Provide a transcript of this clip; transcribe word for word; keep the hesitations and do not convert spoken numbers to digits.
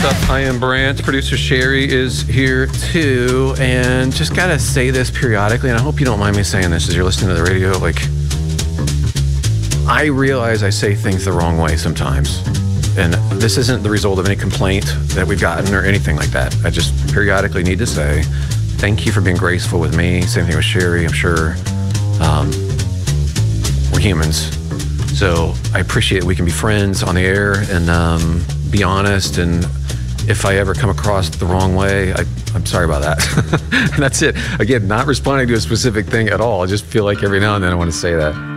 up? I am Brant. Producer Sherry is here too, and just gotta say this periodically, and I hope you don't mind me saying this as you're listening to the radio. Like, I realize I say things the wrong way sometimes, and this isn't the result of any complaint that we've gotten or anything like that. I just periodically need to say thank you for being graceful with me. Same thing with Sherry, I'm sure. Um, we're humans, so I appreciate we can be friends on the air and um, be honest, and if I ever come across the wrong way, I, I'm sorry about that. And that's it. Again, not responding to a specific thing at all. I just feel like every now and then I want to say that.